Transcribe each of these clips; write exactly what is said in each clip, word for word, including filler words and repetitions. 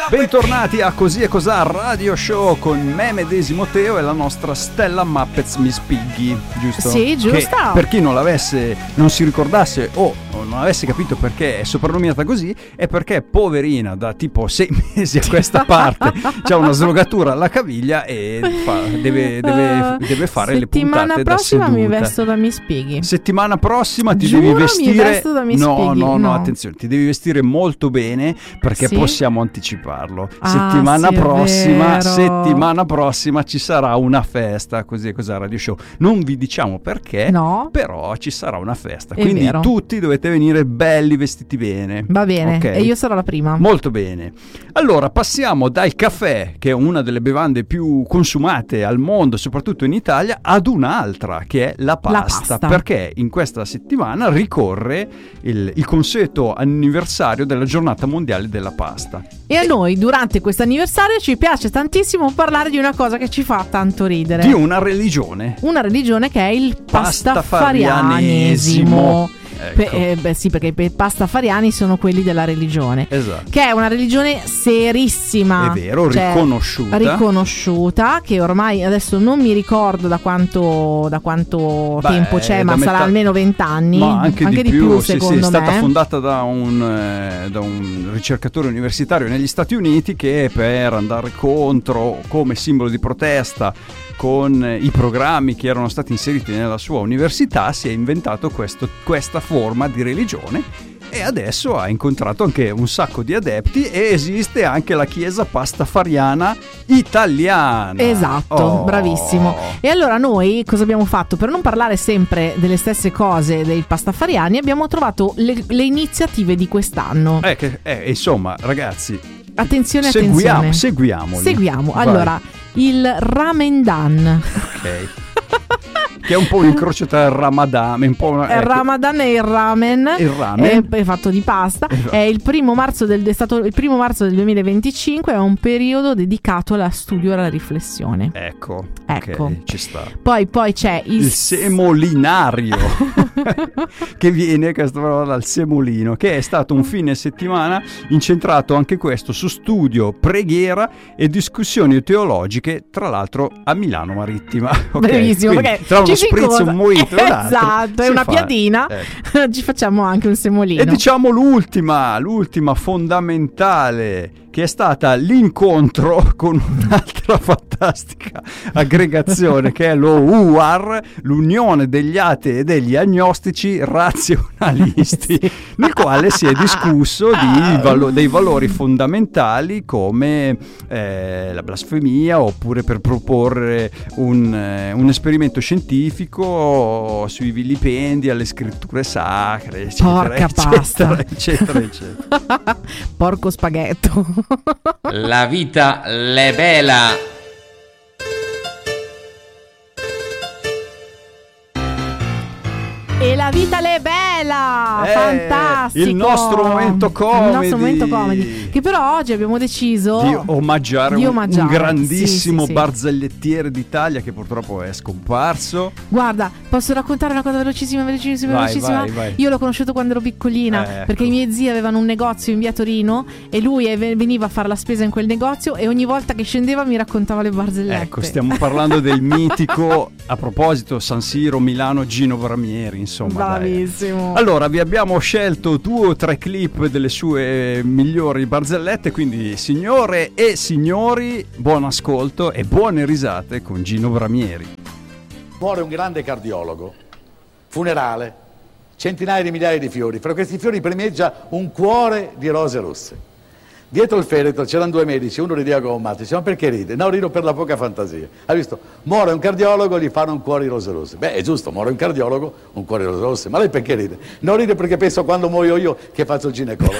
Bentornati a Così e Cos'ha Radio Show con me medesimo Teo e la nostra Stella Muppets Miss Piggy, giusto? Sì, giusto. Che per chi non l'avesse, non si ricordasse o non avesse capito perché è soprannominata così, è perché poverina da tipo sei mesi a questa parte c'ha una slogatura alla caviglia e fa, deve, deve, deve fare le puntate da seduta. Settimana prossima mi vesto da Miss Piggy. Settimana prossima ti Giuro, devi vestire. mi vesto da Miss no, Piggy. no, no, No, attenzione, ti devi vestire molto bene perché sì? possiamo anticiparlo. Ah, settimana sì, prossima, è vero. settimana prossima ci sarà una festa, Così e Cos'ha Radio Show. Non vi diciamo perché, no, però ci sarà una festa. È Quindi vero. tutti dovete venire belli vestiti bene. Va bene, Okay? e io sarò la prima. Molto bene. Allora, passiamo dal caffè, che è una delle bevande più consumate al mondo, soprattutto in Italia, ad un'altra, che è la pasta. La pasta. Perché in questa settimana ricorre il, il consueto anniversario della giornata mondiale della pasta. E a noi durante questo anniversario ci piace tantissimo parlare di una cosa che ci fa tanto ridere. Di una religione. Una religione che è il Pastafarianesimo. pastafarianesimo. Ecco. Pe- eh, beh, sì, perché i pastafariani sono quelli della religione. Esatto. Che è una religione serissima. È vero, cioè, riconosciuta. Riconosciuta, che ormai adesso non mi ricordo da quanto, da quanto Beh, tempo c'è, ma da sarà metà- almeno vent'anni. Ma anche, di, più, sì, sì, secondo è stata me. fondata da un, eh, da un ricercatore universitario negli Stati Uniti che per andare contro, come simbolo di protesta, con i programmi che erano stati inseriti nella sua università, si è inventato questo, questa forma di religione e adesso ha incontrato anche un sacco di adepti e esiste anche la chiesa pastafariana italiana. Esatto, Oh. bravissimo. E allora noi cosa abbiamo fatto? Per non parlare sempre delle stesse cose dei pastafariani, abbiamo trovato le, le iniziative di quest'anno. Eh, che, eh, insomma, ragazzi, Attenzione, seguiamo, attenzione. seguiamoli. Seguiamo. Vai. Allora, il Ramendan. Ok. Che è un po' un incrocio tra il Ramadan, un po' una, Il ecco, Ramadan e il ramen, il ramen. è, è fatto di pasta. Esatto. È il primo marzo del è stato il primo marzo del duemilaventicinque. È un periodo dedicato allo studio e alla riflessione. Ecco, Ecco. ok, ci sta. Poi, poi c'è il, Il semolinario che viene questa parola dal semolino, che è stato un fine settimana incentrato anche questo su studio, preghiera e discussioni teologiche, tra l'altro a Milano Marittima. Okay? Bellissimo, Quindi, perché tra uno ci si spritz, incontra- un mojito e l'altro esatto, è si una fa- piadina. ecco. Ci facciamo anche un semolino. E diciamo l'ultima, l'ultima fondamentale, che è stata l'incontro con un'altra fantastica aggregazione che è lo U A R, l'Unione degli Atei e degli Agnostici Razionalisti, Sì. nel quale si è discusso di valo- dei valori fondamentali come eh, la blasfemia, oppure per proporre un, eh, un esperimento scientifico sui vilipendi alle scritture sacre, eccetera, Porca eccetera, pasta. eccetera, eccetera. Porco spaghetto. La vita l'è bella. E la vita l'è bella! Eh, Fantastico! il nostro momento comedy. Il nostro momento comedy. Che però oggi abbiamo deciso Di omaggiare, di un- omaggiare. un grandissimo Sì, sì, sì. barzelletiere d'Italia che purtroppo è scomparso. Guarda, posso raccontare una cosa velocissima, velocissima, Vai, velocissima? vai, vai. Io l'ho conosciuto quando ero piccolina, Eh, ecco. perché i miei zii avevano un negozio in via Torino e lui eh, veniva a fare la spesa in quel negozio e ogni volta che scendeva mi raccontava le barzellette. Ecco, stiamo parlando del mitico, a proposito, San Siro, Milano, Gino Bramieri, insomma. dai. Bravissimo. Allora, vi abbiamo scelto due o tre clip delle sue migliori barzellette, quindi signore e signori, buon ascolto e buone risate con Gino Bramieri. Muore un grande cardiologo, funerale, centinaia di migliaia di fiori, fra questi fiori primeggia un cuore di rose rosse. Dietro il feretro c'erano due medici, uno rideva come un matto, diceva: ma perché ride? No, rido per la poca fantasia. Hai visto? Muore un cardiologo, gli fanno un cuore di rose rosse. Beh, è giusto, muore un cardiologo, un cuore di rose rosse. Ma lei perché ride? Non ride perché penso quando muoio io che faccio il ginecologo.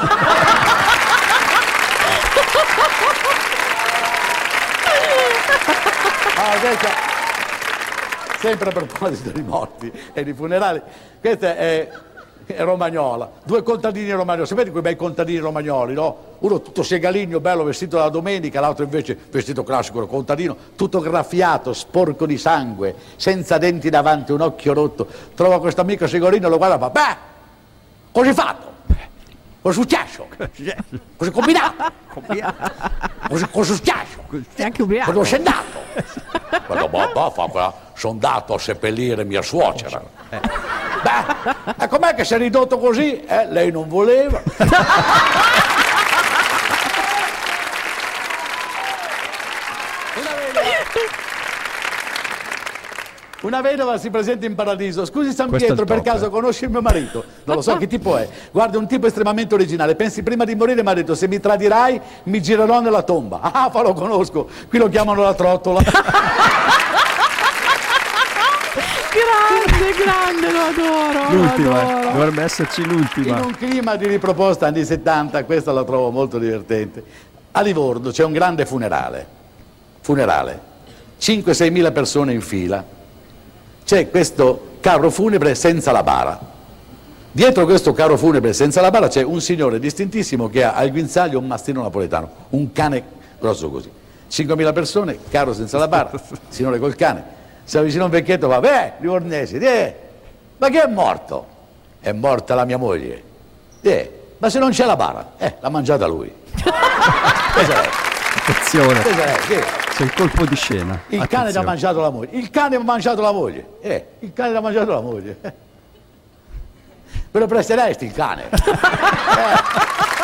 Ah, questa, sempre a proposito di morti e di funerali, questa è, è romagnola, due contadini romagnoli, sapete quei bei contadini romagnoli, no? Uno tutto segaligno, bello, vestito da domenica, l'altro invece vestito classico, contadino, tutto graffiato, sporco di sangue, senza denti davanti, un occhio rotto. Trova questo amico segolino, lo guarda e fa: beh, così fatto! Cosa è successo? Cosa è combinato? Cosa, cosa è successo? È anche ubriaco. Dove sei andato? Quello babà fa quella, sono andato a seppellire mia suocera. Eh. Beh, e com'è che si è ridotto così? Eh, lei non voleva. Una vedova si presenta in paradiso. Scusi San Questo Pietro, è il per top, caso eh. conosci il mio marito? Non lo so che tipo è. Guarda, un tipo estremamente originale. Pensi prima di morire, mi ha detto, se mi tradirai mi girerò nella tomba. Ah, fa lo conosco. Qui lo chiamano la trottola. Grande, grande, lo adoro. L'ultima, lo eh. adoro. Dovrebbe esserci l'ultima. In un clima di riproposta anni settanta, questa la trovo molto divertente. A Livorno c'è un grande funerale. Funerale. cinque sei mila persone in fila. C'è questo carro funebre senza la bara. Dietro questo carro funebre senza la bara c'è un signore distintissimo che ha al guinzaglio un mastino napoletano, un cane grosso così. cinquemila persone, carro senza la bara, signore col cane. Si avvicina un vecchietto e va, beh, livornesi, eh, ma chi è morto? È morta la mia moglie. Eh, ma se non c'è la bara? Eh, l'ha mangiata lui. Attenzione, Che? c'è il colpo di scena. Il cane ti ha Attenzione. mangiato la moglie. Il cane mi ha mangiato la moglie. Eh, il cane ti ha mangiato la moglie. Me lo presteresti il cane? Eh.